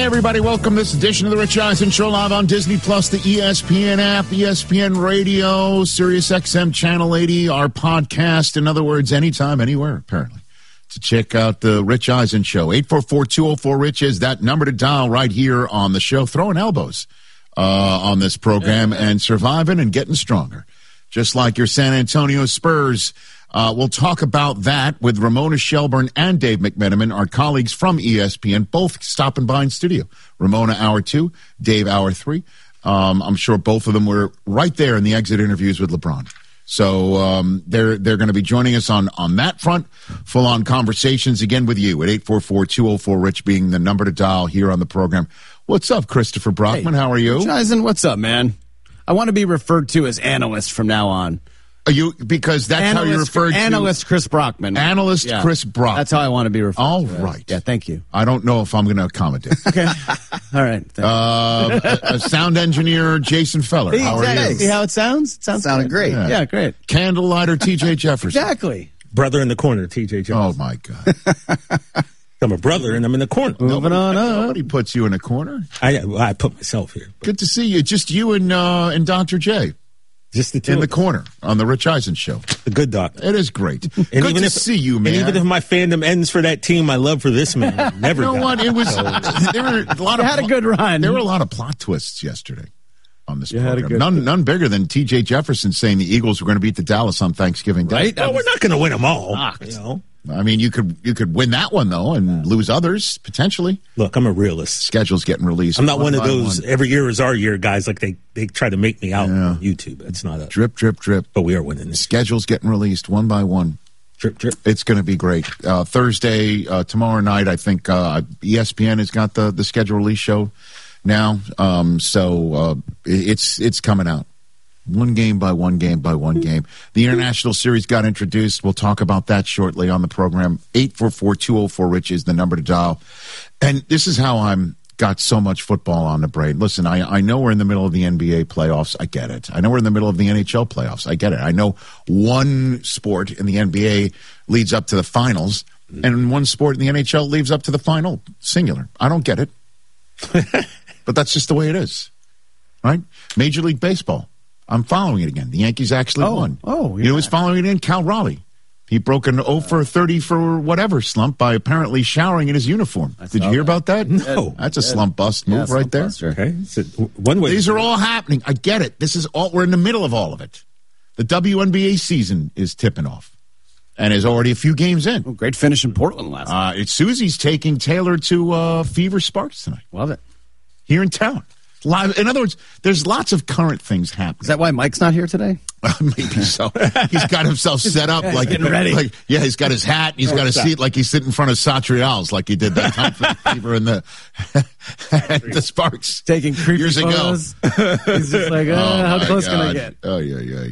everybody. Welcome to this edition of the Rich Eisen Show, live on Disney Plus, the ESPN app, ESPN Radio, Sirius XM Channel 80, our podcast. In other words, anytime, anywhere, apparently. To check out the Rich Eisen Show. 844-204-RICH is that number to dial right here on the show. Throwing elbows on this program and surviving and getting stronger. Just like your San Antonio Spurs. We'll talk about that with Ramona Shelburne and Dave McMenamin, our colleagues from ESPN, both stopping by in studio. Ramona, hour 2, Dave, hour 3. I'm sure both of them were right there in the exit interviews with LeBron. So they're going to be joining us on that front. Full-on conversations again with you at 844-204-RICH being the number to dial here on the program. What's up, Christopher Brockman? Hey, how are you? Eisen, what's up, man? I want to be referred to as analyst from now on. Are you, because that's analyst, how you're referred to? Analyst Chris Brockman. Analyst Chris Brockman. That's how I want to be referred All to. right. Yeah, thank you. I don't know if I'm going to accommodate. Okay. All right. A sound engineer, Jason Feller. How are you? See how it sounds? It sounded great. Yeah, great. Candlelighter, TJ Jefferson. Exactly. Brother in the corner, TJ Jefferson. Oh, my God. I'm a brother, and I'm in the corner. Moving on up. Nobody puts you in a corner. I put myself here. Good to see you. Just you and Dr. J. Just the two in the corner on the Rich Eisen Show. The good doctor. It is great. And good even to if, see you, man. And even if my fandom ends for that team, my love for this man never. You know what? It was. There were a lot of. Had a good run. There were a lot of plot twists yesterday on this program. Had a good none bigger than T.J. Jefferson saying the Eagles were going to beat the Dallas on Thanksgiving Day. Right? Well, we're not going to win them all. You know? I mean, you could win that one though and lose others potentially. Look, I'm a realist. Schedule's getting released. I'm not one of those every year is our year guys. Like they try to make me out on YouTube. It's not a drip, drip, drip. But we are winning this. Schedule's getting released one by one. Drip, drip. It's going to be great. Thursday, tomorrow night, I think ESPN has got the schedule release show now. So it's coming out. One game by one game by one game. The International Series got introduced. We'll talk about that shortly on the program. 844-204-RICH is the number to dial. And this is how I'm got so much football on the brain. Listen, I know we're in the middle of the NBA playoffs. I get it. I know we're in the middle of the NHL playoffs. I get it. I know one sport in the NBA leads up to the finals, and one sport in the NHL leads up to the final, singular. I don't get it. But that's just the way it is. Right? Major League Baseball. I'm following it again. The Yankees actually won. Oh, yeah. You know who's following it in? Cal Raleigh. He broke an 0 for 30 for whatever slump by apparently showering in his uniform. Did you hear about that? No. That's a slump bust move right there. Okay. So one way. These are all happening. I get it. This is all. We're in the middle of all of it. The WNBA season is tipping off and is already a few games in. Oh, great finish in Portland last night. It's Susie's taking Taylor to Fever Sparks tonight. Love it. Here in town. Live. In other words, there's lots of current things happening. Is that why Mike's not here today? Maybe so. He's got himself set up like getting ready. He's got his hat. He's got a seat like he's sitting in front of Satrials like he did that time for the Fever and the Sparks taking creepy years photos. ago. He's just like, how close can I get? Oh yeah.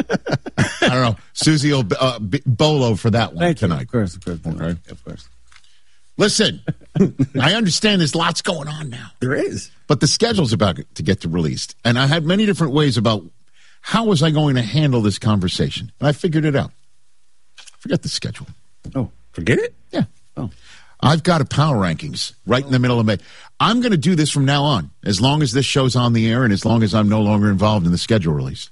I don't know. Susie will bolo for that one tonight. Of course. Okay. Of course. Listen, I understand there's lots going on now. There is. But the schedule's about to get released. And I had many different ways about how was I going to handle this conversation. And I figured it out. Forget the schedule. Oh, forget it? Yeah. Oh. I've got a power rankings right in the middle of May. I'm going to do this from now on, as long as this show's on the air and as long as I'm no longer involved in the schedule release.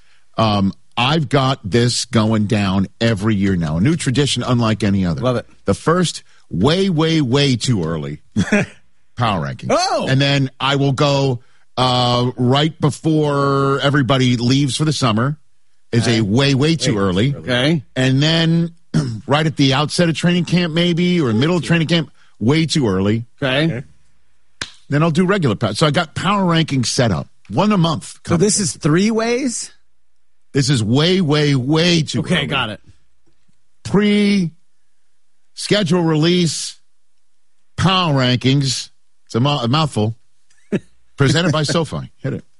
I've got this going down every year now. A new tradition unlike any other. Love it. The first, way too early power rankings. Oh! And then I will go right before everybody leaves for the summer is a way too early. Okay. And then right at the outset of training camp maybe or middle of training camp, way too early. Okay. Then I'll do regular power. So I got power rankings set up. One a month. So this is 3 ways? This is way too early. Okay, got it. Schedule release, power rankings. It's a mouthful. Presented by SoFi. Hit it.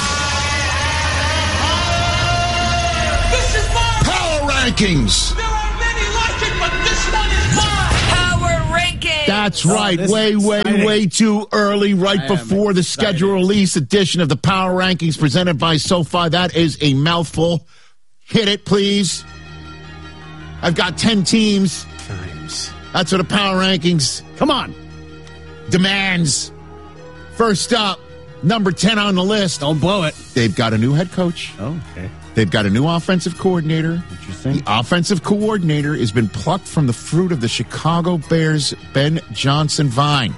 Power rankings. There are many like it, but this one is mine. Power rankings. That's right. Way too early. Right before the schedule release edition of the Power Rankings presented by SoFi. That is a mouthful. Hit it, please. I've got 10 teams. That's what the Power Rankings Come on. demands. First up, number 10 on the list. Don't blow it. They've got a new head coach. Oh, okay. They've got a new offensive coordinator. Interesting. The offensive coordinator has been plucked from the fruit of the Chicago Bears' Ben Johnson vine.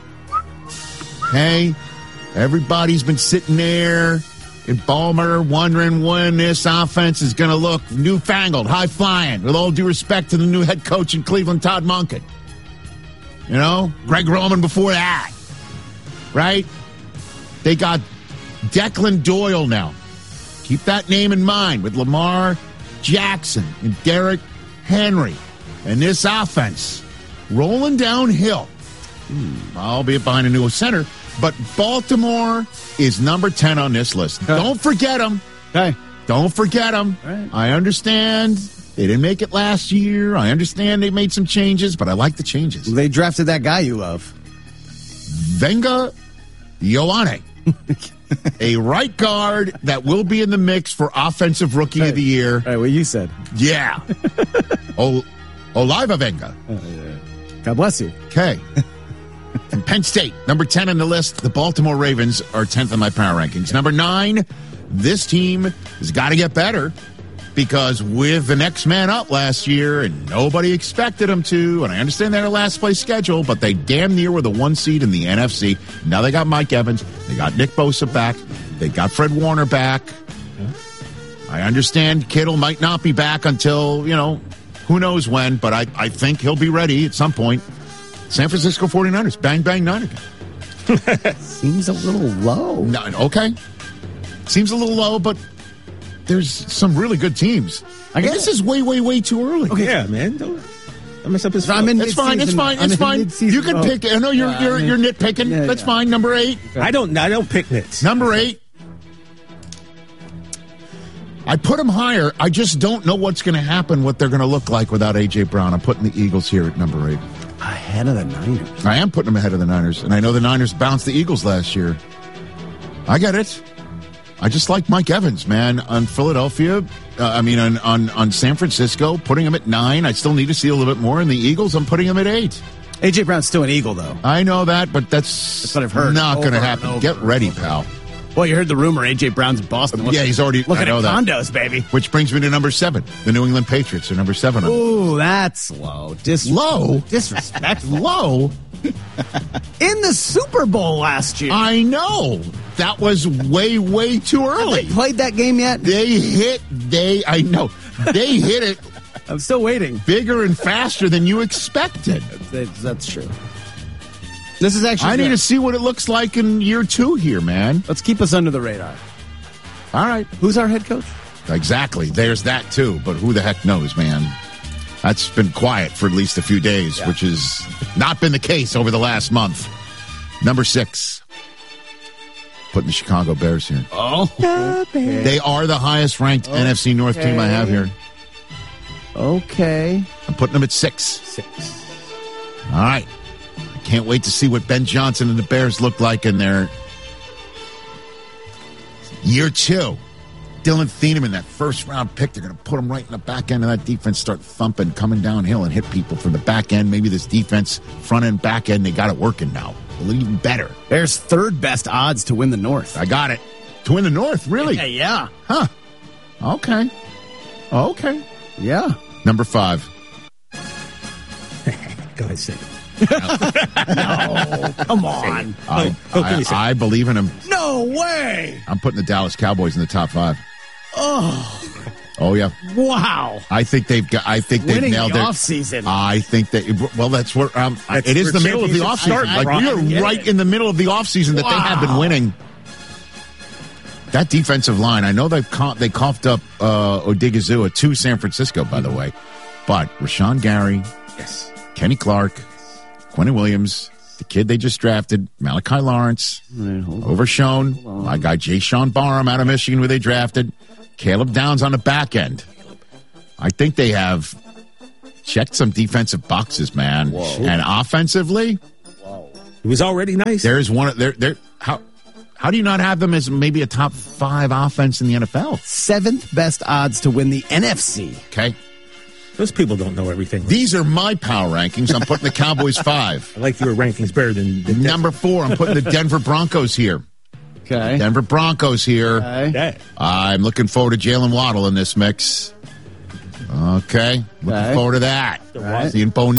Hey, everybody's been sitting there in Balmer wondering when this offense is going to look newfangled, high-flying, with all due respect to the new head coach in Cleveland, Todd Monken. You know, Greg Roman before that, right? They got Declan Doyle now. Keep that name in mind with Lamar Jackson and Derrick Henry. And this offense rolling downhill, albeit behind a new center. But Baltimore is number 10 on this list. Don't forget them. Okay. Don't forget them. Right. I understand they didn't make it last year. I understand they made some changes, but I like the changes. They drafted that guy you love. Venga Ioane, a right guard that will be in the mix for Offensive Rookie of the Year. All right, what you said. Yeah. Oliva Venga. God bless you. Okay. From Penn State, number 10 on the list. The Baltimore Ravens are 10th in my power rankings. Number 9, this team has got to get better because with the next man up last year, and nobody expected them to, and I understand they're a last place schedule, but they damn near were the 1 seed in the NFC. Now they got Mike Evans. They got Nick Bosa back. They got Fred Warner back. I understand Kittle might not be back until, who knows when, but I think he'll be ready at some point. San Francisco 49ers, bang, bang, 9 again. Seems a little low. No, okay. Seems a little low, but there's some really good teams. I guess this is way, way, way too early. Okay, yeah, man. Don't mess up his I'm in It's fine. It's fine. I'm It's in fine. mid-season You can mode. pick. I know you're nitpicking. Yeah, That's yeah. fine. Number 8. I don't pick nits. Number 8. I put them higher. I just don't know what's going to happen, what they're going to look like without A.J. Brown. I'm putting the Eagles here at number 8. Ahead of the Niners. I am putting them ahead of the Niners, and I know the Niners bounced the Eagles last year. I get it. I just like Mike Evans, man, on Philadelphia. On San Francisco, putting him at 9. I still need to see a little bit more. And the Eagles, I'm putting him at 8. A.J. Brown's still an Eagle, though. I know that, but that's what I've heard not going to over happen. and over Get ready, and over. pal. Well, you heard the rumor A.J. Brown's in Boston. Yeah, he's already. Looking I know at that. condos, baby. Which brings me to number 7. The New England Patriots are number 7. Ooh, that's low. Low? Disrespectful. Low? In the Super Bowl last year. I know. That was way, way too Have early. they played that game yet? I know. They hit it I'm still waiting. bigger and faster than you expected. That's true. This is actually. I need to see what it looks like in year 2 here, man. Let's keep us under the radar. All right. Who's our head coach? Exactly. There's that, too. But who the heck knows, man? That's been quiet for at least a few days, which has not been the case over the last month. Number 6. Putting the Chicago Bears here. Oh. Okay. They are the highest ranked NFC North team I have here. Okay. I'm putting them at 6. All right. I can't wait to see what Ben Johnson and the Bears look like in their year 2. Dylan Thieneman, that first-round pick, they're going to put him right in the back end of that defense, start thumping, coming downhill, and hit people from the back end. Maybe this defense, front end, back end, they got it working now. A little even better. Bears third best odds to win the North. I got it. To win the North, really? Yeah. Huh. Okay. Okay. Yeah. Number 5. Go ahead, say it. No. Come on. I believe in him. No way. I'm putting the Dallas Cowboys in the top 5. Oh yeah. Wow. I think they've Winning nailed the it. offseason. I think that. Well, that's where it is where the middle of the championships offseason. start, Like we are right in the middle of the offseason that they have been winning. That defensive line. I know they coughed up Odigizua to San Francisco, by the way, but Rashawn Gary, Yes. Kenny Clark, Quentin Williams, the kid they just drafted, Malachi Lawrence, overshown. My guy Jay Sean Barham out of Michigan, who they drafted. Caleb Downs on the back end. I think they have checked some defensive boxes, man. Whoa. And offensively, It was already nice. there's one. How do you not have them as maybe a top 5 offense in the NFL? 7th best odds to win the NFC. Okay. Those people don't know everything. These are my power rankings. I'm putting the Cowboys 5. I like your rankings better than Number 4, I'm putting the Denver Broncos here. Okay. Denver Broncos here. Okay. I'm looking forward to Jalen Waddle in this mix. Okay. Looking forward to that. Right. Seeing Bo